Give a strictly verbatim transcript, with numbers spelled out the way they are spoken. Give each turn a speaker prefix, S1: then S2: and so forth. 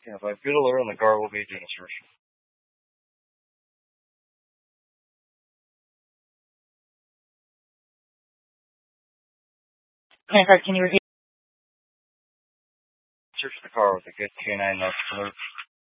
S1: Yeah, by Bueller and the car will be doing a search.
S2: Can you repeat?
S1: Search the car with a good canine alert.